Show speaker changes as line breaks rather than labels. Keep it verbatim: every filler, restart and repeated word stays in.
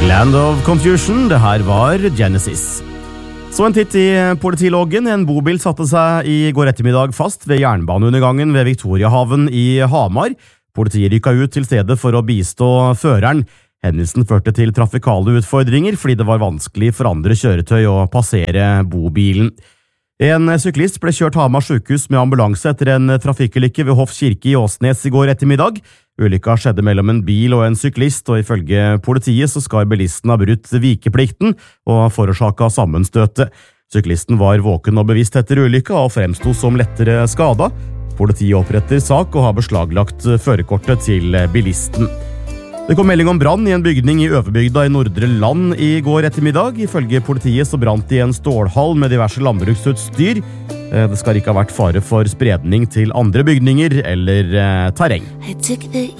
Land of Confusion, det her var Genesis. Så en titt i politiloggen. En bobil satte seg i går ettermiddag fast ved jernbaneundergangen ved Victoriahaven i Hamar. Politiet rykket ut til stedet for å bistå føreren. Hendelsen førte til trafikale utfordringer fordi det var vanskelig for andre kjøretøy å passere bobilen. En syklist ble kjørt Hamar sykehus med ambulanse etter en trafikkulykke ved Hoff kirke i Åsnes i går ettermiddag. Ulykka skjedde mellom en bil og en syklist, og ifølge politiet så skal bilisten ha brutt vikeplikten og forårsaket sammenstøtet. Syklisten var våken og bevisst etter ulykka og fremstod som lettere skada. Politiet oppretter sak og har beslaglagt førerkortet til bilisten. Det kom melding om brann i en bygning i Øverbygda i Nordre Land i går ettermiddag. Ifølge politiet så brant i en stålhall med diverse landbruksutstyr. Det skal ikke ha vært fare for spredning til andre bygninger eller terreng.
I took the